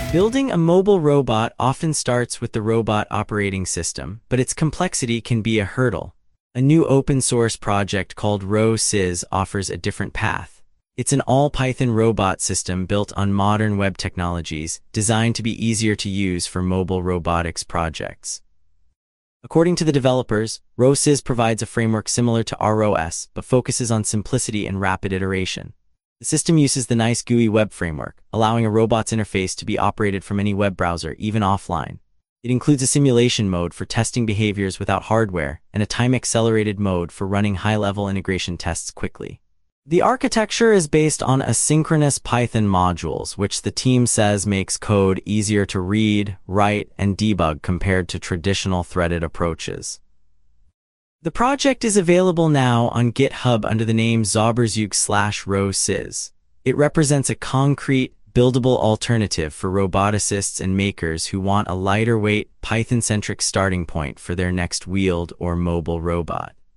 Building a mobile robot often starts with the robot operating system, but its complexity can be a hurdle. A new open-source project called RoSys offers a different path. It's an all-Python robot system built on modern web technologies, designed to be easier to use for mobile robotics projects. According to the developers, RoSys provides a framework similar to ROS, but focuses on simplicity and rapid iteration. The system uses the Nice GUI web framework, allowing a robot's interface to be operated from any web browser, even offline. It includes a simulation mode for testing behaviors without hardware and a time-accelerated mode for running high-level integration tests quickly. The architecture is based on asynchronous Python modules, which the team says makes code easier to read, write, and debug compared to traditional threaded approaches. The project is available now on GitHub under the name Zauberzeug/RoSys. It represents a concrete, buildable alternative for roboticists and makers who want a lighter-weight, Python-centric starting point for their next wheeled or mobile robot.